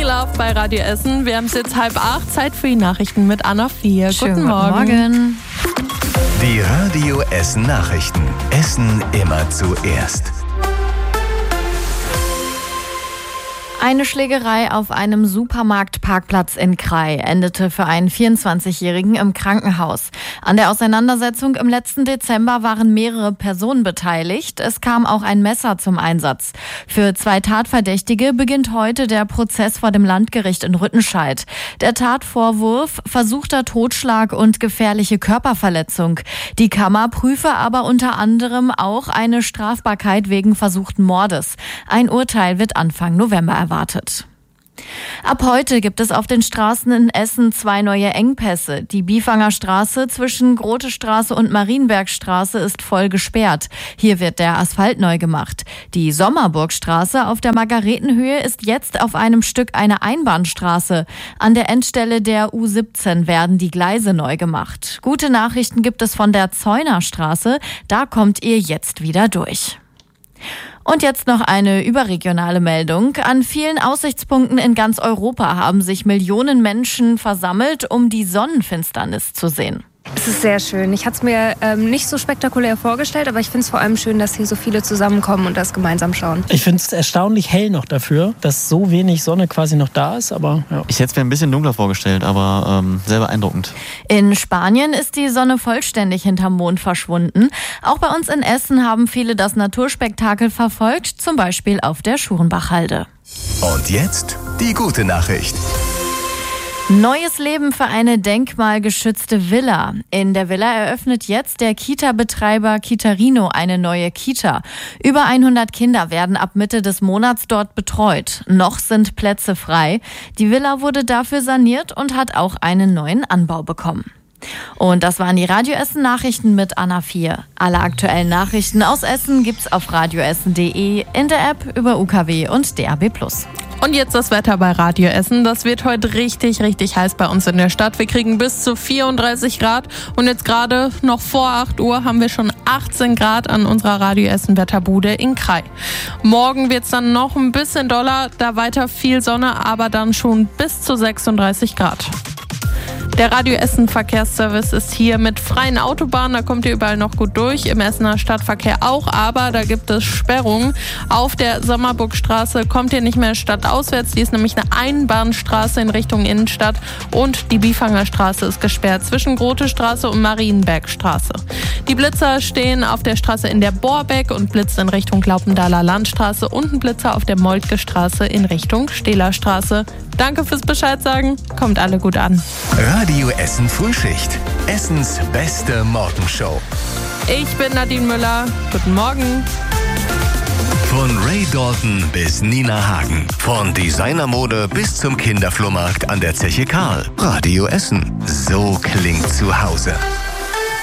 Love bei Radio Essen. Wir haben es jetzt 7:30, Zeit für die Nachrichten mit Anna Flier. Guten Morgen. Die Radio Essen Nachrichten. Essen immer zuerst. Eine Schlägerei auf einem Supermarktparkplatz in Krai endete für einen 24-Jährigen im Krankenhaus. An der Auseinandersetzung im letzten Dezember waren mehrere Personen beteiligt. Es kam auch ein Messer zum Einsatz. Für 2 Tatverdächtige beginnt heute der Prozess vor dem Landgericht in Rüttenscheid. Der Tatvorwurf: versuchter Totschlag und gefährliche Körperverletzung. Die Kammer prüfe aber unter anderem auch eine Strafbarkeit wegen versuchten Mordes. Ein Urteil wird Anfang November erwartet. Ab heute gibt es auf den Straßen in Essen 2 neue Engpässe. Die Biefanger Straße zwischen Grote Straße und Marienbergstraße ist voll gesperrt. Hier wird der Asphalt neu gemacht. Die Sommerburgstraße auf der Margaretenhöhe ist jetzt auf einem Stück eine Einbahnstraße. An der Endstelle der U17 werden die Gleise neu gemacht. Gute Nachrichten gibt es von der Zeunerstraße. Da kommt ihr jetzt wieder durch. Und jetzt noch eine überregionale Meldung. An vielen Aussichtspunkten in ganz Europa haben sich Millionen Menschen versammelt, um die Sonnenfinsternis zu sehen. Es ist sehr schön. Ich hatte es mir nicht so spektakulär vorgestellt, aber ich finde es vor allem schön, dass hier so viele zusammenkommen und das gemeinsam schauen. Ich finde es erstaunlich hell noch dafür, dass so wenig Sonne quasi noch da ist. Aber ja. Ich hätte es mir ein bisschen dunkler vorgestellt, aber sehr beeindruckend. In Spanien ist die Sonne vollständig hinterm Mond verschwunden. Auch bei uns in Essen haben viele das Naturspektakel verfolgt, zum Beispiel auf der Schurenbachhalde. Und jetzt die gute Nachricht. Neues Leben für eine denkmalgeschützte Villa. In der Villa eröffnet jetzt der Kita-Betreiber Kitarino eine neue Kita. Über 100 Kinder werden ab Mitte des Monats dort betreut. Noch sind Plätze frei. Die Villa wurde dafür saniert und hat auch einen neuen Anbau bekommen. Und das waren die Radio Essen Nachrichten mit Anna 4. Alle aktuellen Nachrichten aus Essen gibt's auf radioessen.de, in der App, über UKW und DAB+. Und jetzt das Wetter bei Radio Essen. Das wird heute richtig, richtig heiß bei uns in der Stadt. Wir kriegen bis zu 34 Grad. Und jetzt gerade noch vor 8 Uhr haben wir schon 18 Grad an unserer Radio Essen Wetterbude in Krai. Morgen wird's dann noch ein bisschen doller, da weiter viel Sonne, aber dann schon bis zu 36 Grad. Der Radio Essen Verkehrsservice ist hier mit freien Autobahnen, da kommt ihr überall noch gut durch, im Essener Stadtverkehr auch, aber da gibt es Sperrungen. Auf der Sommerburgstraße kommt ihr nicht mehr stadtauswärts, die ist nämlich eine Einbahnstraße in Richtung Innenstadt und die Biefanger Straße ist gesperrt zwischen Grote Straße und Marienbergstraße. Die Blitzer stehen auf der Straße in der Borbeck und blitzen in Richtung Glaubendaler Landstraße und ein Blitzer auf der Moltke Straße in Richtung Stehlerstraße. Danke fürs Bescheid sagen, kommt alle gut an. Radio Essen Frühschicht. Essens beste Morgenshow. Ich bin Nadine Müller. Guten Morgen. Von Ray Dalton bis Nina Hagen. Von Designermode bis zum Kinderflohmarkt an der Zeche Karl. Radio Essen. So klingt zu Hause.